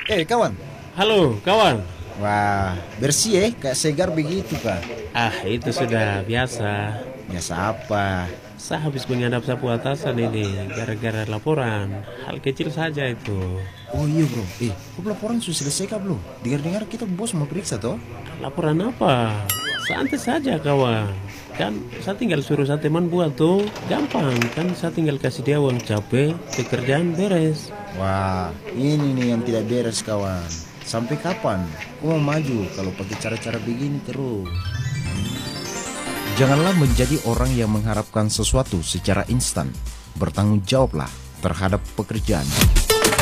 Kawan. Halo, kawan. Wah, bersih kayak segar begitu, Kak. Ah, itu sudah biasa. Biasa apa? Saya habis menghadap sapu atasan ini gara-gara laporan. Hal kecil saja itu. Oh iya, Bro. Kok laporan sudah selesai, Kak, belum? Dengar-dengar kita bos mau periksa, toh? Laporan apa? Santai saja, kawan. Kan saya tinggal suruh satu teman buat tuh. Gampang, kan saya tinggal kasih dia uang capek, pekerjaan beres. Wah, ini nih yang tidak beres, kawan. Sampai kapan? Kau mau maju kalau pakai cara-cara begini terus? Janganlah menjadi orang yang mengharapkan sesuatu secara instan. Bertanggung jawablah terhadap pekerjaan.